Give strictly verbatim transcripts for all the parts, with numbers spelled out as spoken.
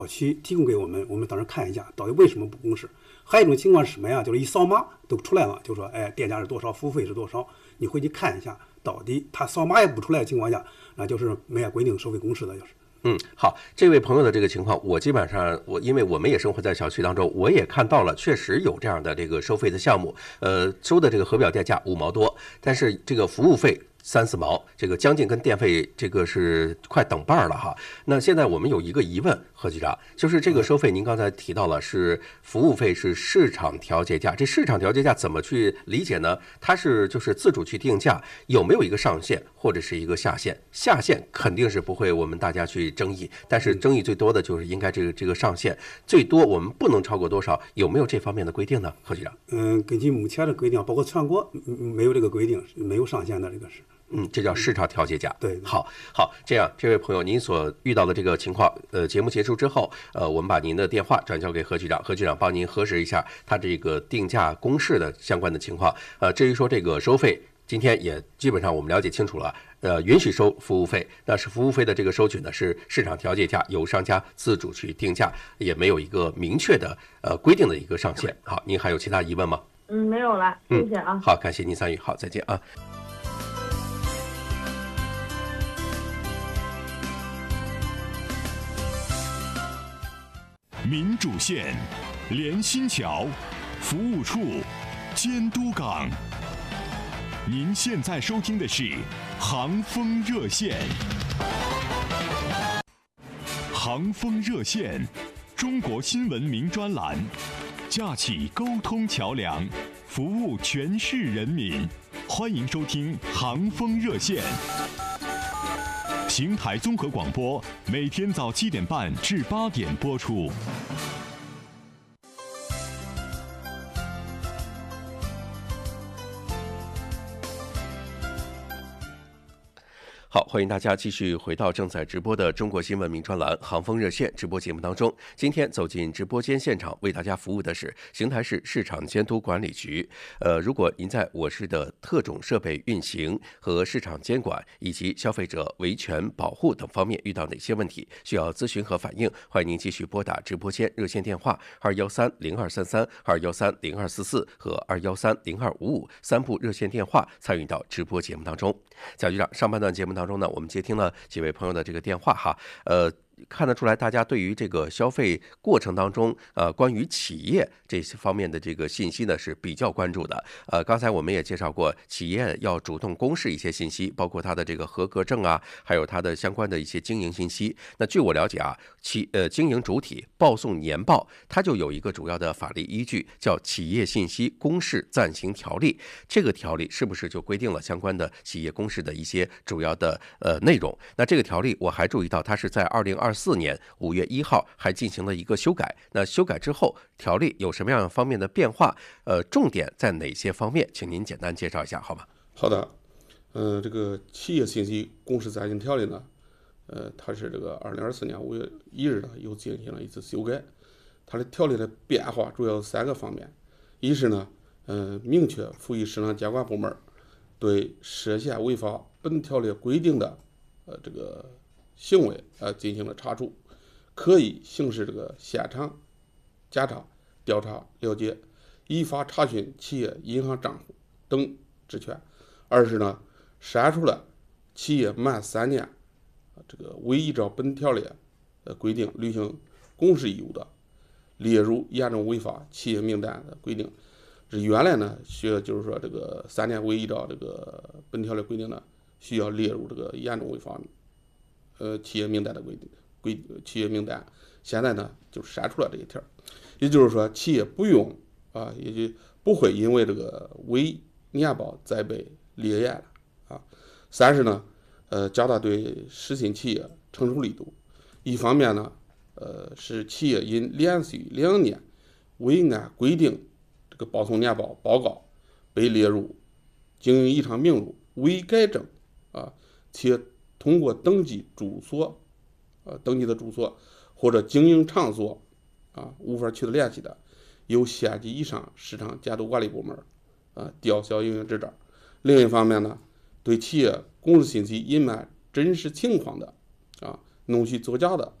区提供给我们，我们当时看一下到底为什么不公示。还有一种情况是什么呀？就是一扫码都出来了，就说哎，电价是多少，服务费是多少，你回去看一下，到底他扫码也不出来的情况下，那就是没按规定收费公示的，就是。 嗯，好，这位朋友的这个情况，我基本上我因为我们也生活在小区当中，我也看到了，确实有这样的这个收费的项目，呃，收的这个核表电价五毛多，但是这个服务费三四毛，这个将近跟电费这个是快等半了哈。那现在我们有一个疑问，何局长，就是这个收费，您刚才提到了是服务费是市场调节价，这市场调节价怎么去理解呢？它是就是自主去定价，有没有一个上限或者是一个下限？下限肯定是不会我们大家去争议，但是争议最多的就是应该这个这个上限，最多我们不能超过多少？有没有这方面的规定呢？何局长？ 嗯，根据目前的规定，包括全国没有这个规定，没有上限的，这个是。 嗯，这叫市场调节价。 对， 好，好，这样，这位朋友，您所遇到的这个情况，呃，节目结束之后，呃，我们把您的电话转交给何局长，何局长帮您核实一下他这个定价公示的相关的情况。呃，至于说这个收费，今天也基本上我们了解清楚了。呃，允许收服务费，那是服务费的这个收取呢是市场调节价，由商家自主去定价，也没有一个明确的呃规定的一个上限。好，您还有其他疑问吗？ 嗯，没有了，谢谢啊。 嗯、好，感谢您参与，好，再见啊。 民主线，连心桥，服务处，监督岗。您现在收听的是航风热线。航风热线，中国新闻名专栏，架起沟通桥梁，服务全市人民。欢迎收听航风热线。邢台综合广播每天早七点半至八点播出。 好，欢迎大家继续回到正在直播的中国新闻名专栏航风热线直播节目当中。今天走进直播间现场为大家服务的是邢台市市场监督管理局。呃，如果您在我市的特种设备运行和市场监管以及消费者维权保护等方面遇到哪些问题，需要咨询和反映，欢迎您继续拨打直播间热线电话二幺三零二三三、二幺三零二四四和二幺三零二五五三部热线电话参与到直播节目当中。贾局长，上半段节目当中呢，我们接听了几位朋友的这个电话哈，呃。看得出来，大家对于这个消费过程当中，呃，关于企业这些方面的这个信息呢是比较关注的。呃，刚才我们也介绍过，企业要主动公示一些信息，包括它的这个合格证啊，还有它的相关的一些经营信息。那据我了解啊，企呃经营主体报送年报，它就有一个主要的法律依据，叫《企业信息公示暂行条例》。这个条例是不是就规定了相关的企业公示的一些主要的呃内容？那这个条例我还注意到，它是在二零二四年五月一号还进行了一个修改。那修改之后，条例有什么样方面的变化？呃，重点在哪些方面？请您简单介绍一下，好吗？ 好的，嗯、呃，这个企业信息公示暂行条例呢，呃，它是这个二零二四年五月一日呢又进行了一次修改。它的条例的变化主要有三个方面：一是呢，嗯、呃，明确赋予市场监管部门对涉嫌违反本条例规定的呃这个行为呃进行了查处，可以行使这个现场检查、调查、了解、依法查询企业银行账户等职权。二是呢，删除了企业满三年这个未依照本条例的规定履行公示义务的，列入严重违法企业名单的规定。这原来呢，需要就是说这个三年未依照这个本条例规定呢，需要列入这个严重违法呃企业名单的规定规企业名单。现在呢就删除了这一条，也就是说企业不用啊，也就不会因为这个伪年报再被列严了啊。三是呢，呃，加大对实行企业惩处力度。一方面呢，呃，使企业因连续两年未按规定这个报送年报报告被列入经营异常名录、未改正啊，且通过登记住所、呃登记的住所或者经营场所啊无法取得联系的，由县级以上市场监督管理部门啊吊销营业执照。另一方面呢，对企业公示信息隐瞒真实情况的啊弄虚作假的，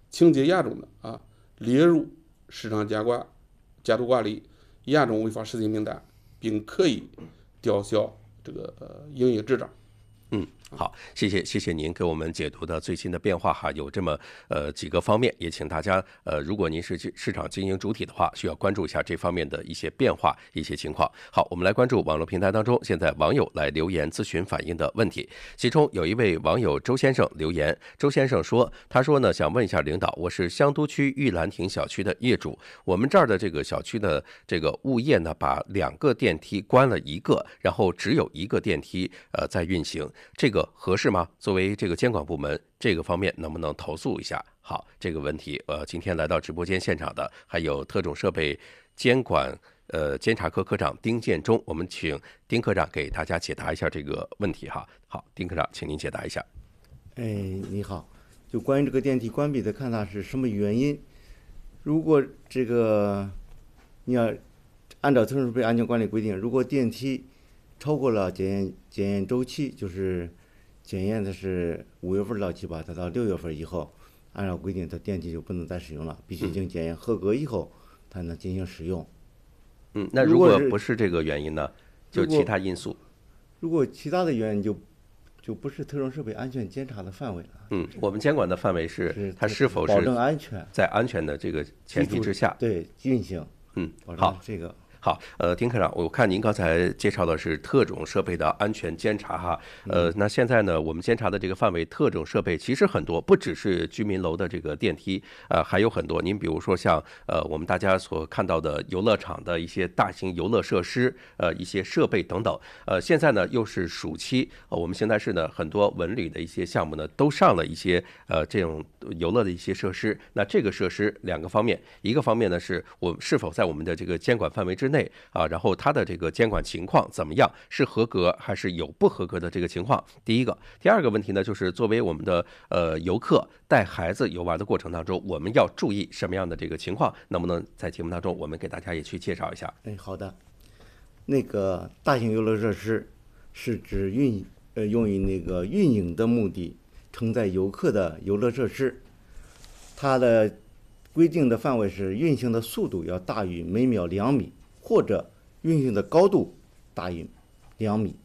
情节严重的啊，列入市场监管监督管理严重违法实行名单，并可以吊销这个呃营业执照。 嗯，好，谢谢谢谢您给我们解读的最新的变化哈，有这么呃几个方面，也请大家呃，如果您是市场经营主体的话，需要关注一下这方面的一些变化、一些情况。好，我们来关注网络平台当中现在网友来留言咨询反映的问题，其中有一位网友周先生留言，周先生说，他说呢，想问一下领导，我是香都区玉兰亭小区的业主，我们这儿的这个小区的这个物业呢，把两个电梯关了一个，然后只有一个电梯呃在运行。这个合适吗？作为这个监管部门，这个方面能不能投诉一下？好，这个问题，呃，今天来到直播间现场的还有特种设备监管呃监察科科长丁建忠，我们请丁科长给大家解答一下这个问题哈。好，丁科长，请您解答一下。 哎，你好，就关于这个电梯关闭的看它是什么原因？如果这个你要按照特种设备安全管理规定，如果电梯超过了检验检验周期，就是检验的是五月份到期吧，它到六月份以后，按照规定，它电梯就不能再使用了，必须经检验合格以后才能进行使用。 嗯，那如果不是这个原因呢，就其他因素。 如果其他的原因就就不是特种设备安全监察的范围了。 嗯，我们监管的范围是它是否是保证安全， 在安全的这个前提之下对运行。 嗯， 好，这个。 好，呃，丁科长，我看您刚才介绍的是特种设备的安全监察哈，呃，那现在呢，我们监察的这个范围，特种设备其实很多，不只是居民楼的这个电梯，呃，还有很多。您比如说像呃我们大家所看到的游乐场的一些大型游乐设施，呃，一些设备等等。呃，现在呢又是暑期，呃，我们邢台市呢很多文旅的一些项目呢都上了一些呃这种游乐的一些设施。那这个设施两个方面，一个方面呢是我们是否在我们的这个监管范围之内啊，然后它的这个监管情况怎么样，是合格还是有不合格的这个情况。第一个，第二个问题呢，就是作为我们的呃游客带孩子游玩的过程当中，我们要注意什么样的这个情况？能不能在节目当中我们给大家也去介绍一下？ 哎，好的。那个大型游乐设施是指运呃用于那个运营的目的，承载游客的游乐设施，它的规定的范围是运行的速度要大于每秒两米，或者运行的高度大于两米。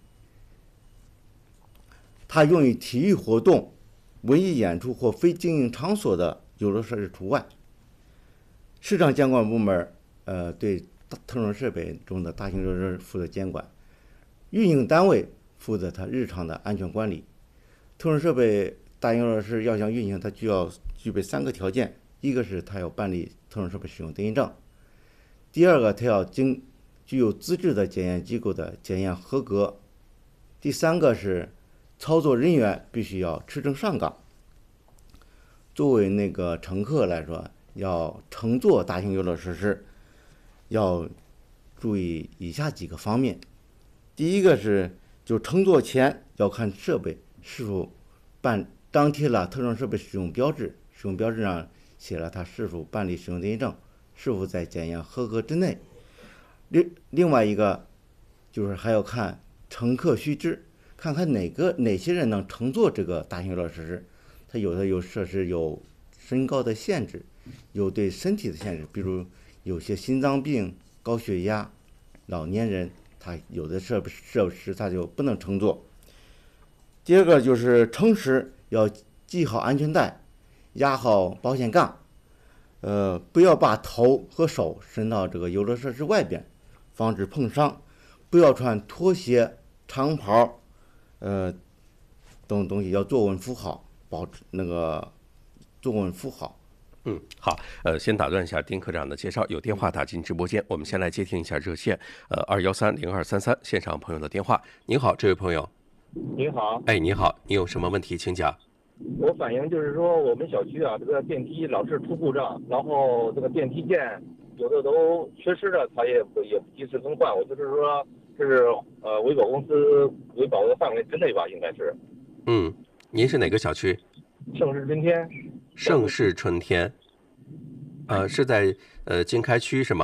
它用于体育活动、文艺演出或非经营场所的游乐设施除外。市场监管部门呃对特种设备中的大型游乐设施负责监管，运营单位负责它日常的安全管理。特种设备大型游乐设施要想运行，它需要具备三个条件。一个是它要办理特种设备使用登记证，第二个它要经具有资质的检验机构的检验合格，第三个是操作人员必须要持证上岗。作为那个乘客来说，要乘坐大型游乐设施，要注意以下几个方面。第一个是，就乘坐前要看设备是否办张贴了特种设备使用标志，使用标志上写了它是否办理使用登记证，是否在检验合格之内。另另外一个就是还要看乘客须知，看看哪个哪些人能乘坐这个大型游乐设施。它有的有设施有身高的限制，有对身体的限制，比如有些心脏病、高血压、老年人，他有的设设施他就不能乘坐。第二个就是乘时要系好安全带，压好保险杠，呃，不要把头和手伸到这个游乐设施外边，防止碰伤。不要穿拖鞋、长袍，呃，等东西要坐稳扶好，保持那个坐稳扶好。 嗯，好，呃，先打断一下丁科长的介绍，有电话打进直播间，我们先来接听一下热线，呃，二幺三零二三三线上朋友的电话。您好，这位朋友。 您好。 哎，你好，你有什么问题请讲。 我反映就是说，我们小区啊，这个电梯老是出故障，然后这个电梯件有的都缺失了，它也不也不及时更换。我就是说，这是呃维保公司维保的范围之内吧，应该是。 嗯，您是哪个小区？ 盛世春天。 盛世春天，呃，是在呃经开区是吗？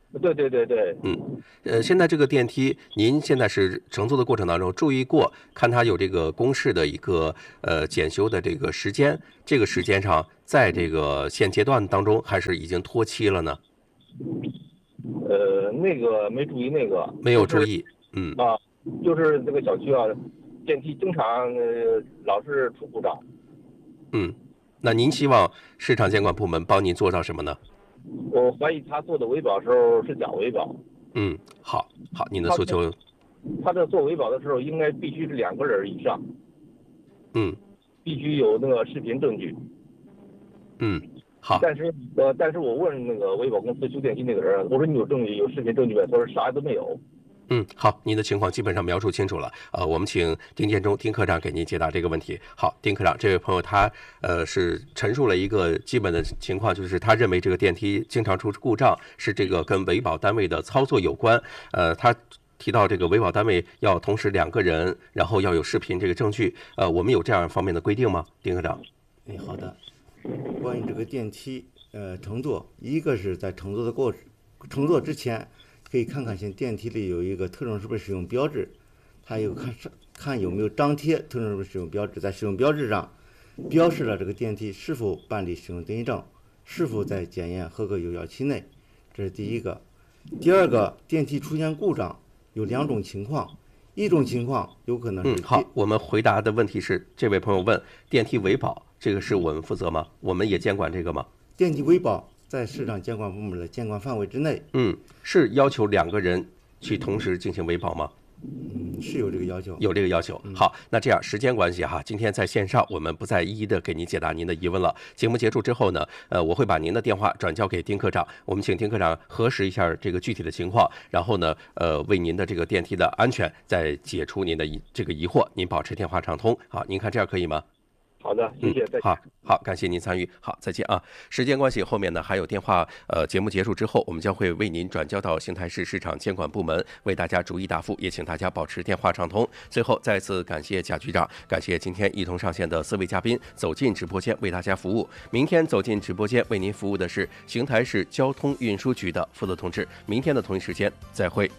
对对对对。 嗯，呃，现在这个电梯，您现在是乘坐的过程当中注意过，看它有这个公示的一个呃检修的这个时间，这个时间上，在这个现阶段当中，还是已经脱期了呢？ 呃，那个没注意那个。 没有注意，嗯。 啊，就是这个小区啊，电梯经常呃老是出故障。 嗯，那您希望市场监管部门帮您做到什么呢？ 我怀疑他做的维保时候是假维保。 嗯，好，好，您的诉求。 他这做维保的时候，应该必须是两个人以上。 嗯。 必须有那个视频证据。 嗯，好。 但是呃，但是我问那个维保公司修电梯那个人，我说你有证据有视频证据没？他说啥都没有。 嗯，好，您的情况基本上描述清楚了。呃，我们请丁建中丁科长给您解答这个问题。好，丁科长，这位朋友他呃是陈述了一个基本的情况，就是他认为这个电梯经常出故障是这个跟维保单位的操作有关。呃，他提到这个维保单位要同时两个人，然后要有视频这个证据。呃，我们有这样方面的规定吗？丁科长？ 哎，好的。关于这个电梯呃乘坐，一个是在乘坐的过乘坐之前。可以看看现电梯里有一个特种设备使用标志，还有看看有没有张贴特种设备使用标志，在使用标志上标示了这个电梯是否办理使用登记证，是否在检验合格有效期内，这是第一个。第二个，电梯出现故障有两种情况，一种情况有可能是、 嗯、好，我们回答的问题是，这位朋友问电梯维保这个是我们负责吗？我们也监管这个吗？ 电梯维保在市场监管部门的监管范围之内。 嗯，是要求两个人去同时进行维保吗？ 嗯，是有这个要求， 有这个要求。好，那这样时间关系哈，今天在线上我们不再一一的给您解答您的疑问了。节目结束之后呢，呃，我会把您的电话转交给丁科长，我们请丁科长核实一下这个具体的情况，然后呢，呃，为您的这个电梯的安全再解除您的这个疑惑，您保持电话畅通。好，您看这样可以吗？ 好的，谢谢。 嗯、好好，感谢您参与。好，再见啊！时间关系，后面呢还有电话。呃，节目结束之后，我们将会为您转交到邢台市市场监管部门，为大家逐一答复。也请大家保持电话畅通。最后，再次感谢贾局长，感谢今天一同上线的四位嘉宾走进直播间为大家服务。明天走进直播间为您服务的是邢台市交通运输局的负责同志。明天的同一时间再会。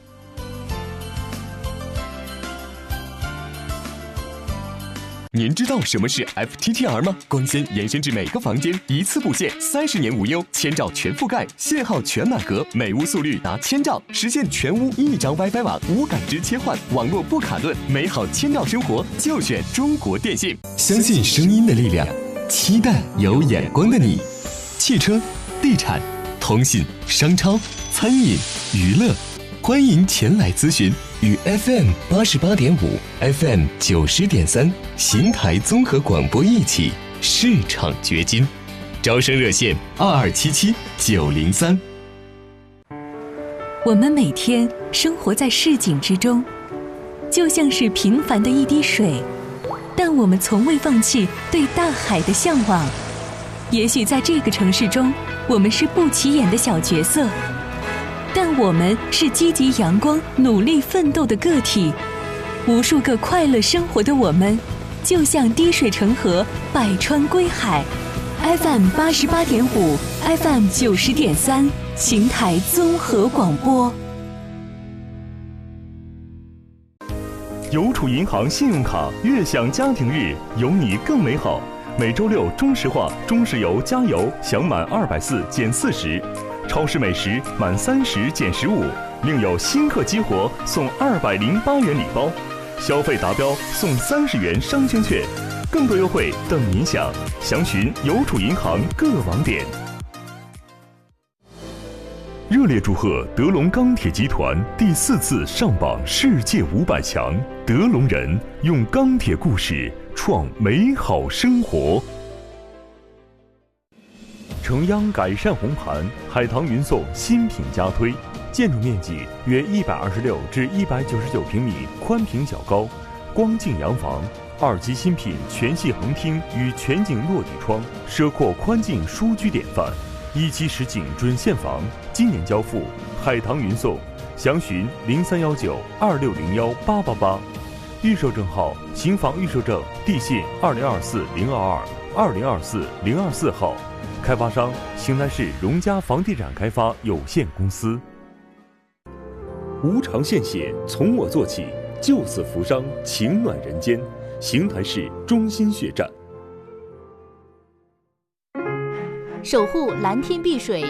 您知道什么是 F T T R 吗？光纤延伸至每个房间，一次布线，三十年无忧，千兆全覆盖，信号全满格，每屋速率达千兆，实现全屋一张 WiFi 网无感知切换，网络不卡顿，美好千兆生活就选中国电信。相信声音的力量，期待有眼光的你。汽车、地产、通信、商超、餐饮、娱乐，欢迎前来咨询。与 F M 八十八点五、F M 九十点三邢台综合广播一起市场掘金，招生热线二二七七九零三。 我们每天生活在市井之中，就像是平凡的一滴水，但我们从未放弃对大海的向往。也许在这个城市中，我们是不起眼的小角色，但我们是积极阳光、努力奋斗的个体。无数个快乐生活的我们，就像滴水成河，百川归海。F M 八十八点五 ，F M 九十点三，邢台综合广播。 邮储银行信用卡悦享家庭日，有你更美好。每周六中石化、中石油加油享满二百四减四十。超市美食满三十减十五，另有新客激活送二百零八元礼包，消费达标送三十元商圈券，更多优惠等您享。详询邮储银行各网点。热烈祝贺德龙钢铁集团第四次上榜世界五百强，德龙人用钢铁故事创美好生活。承央改善红盘，海棠云颂新品加推，建筑面积约一百二十六至一百九十九平米，宽平较高，光净洋房，二级新品全系横厅与全景落地窗，奢阔宽进舒居典范，一期实景准现房，今年交付，海棠云颂，详询零三幺九二六零幺八八八，预售证号新房预售证地信二零二四零二二二零二四零二四号。开发商：邢台市荣嘉房地产开发有限公司。 无偿献血从我做起，救死扶伤，情暖人间。邢台市中心血站。 守护蓝天碧水